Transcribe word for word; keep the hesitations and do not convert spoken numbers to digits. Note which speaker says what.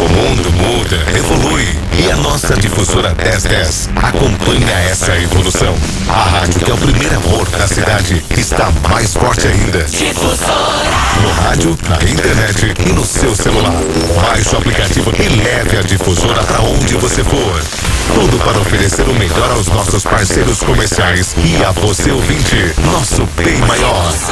Speaker 1: O mundo muda, evolui e a nossa difusora dez dez acompanha essa evolução. A rádio que é o primeiro amor da cidade está mais forte ainda.
Speaker 2: Difusora.
Speaker 1: No rádio, na internet e no seu celular. Baixe o aplicativo e leve a difusora para onde você for. Tudo para oferecer o melhor aos nossos parceiros comerciais e a você ouvinte, nosso bem maior.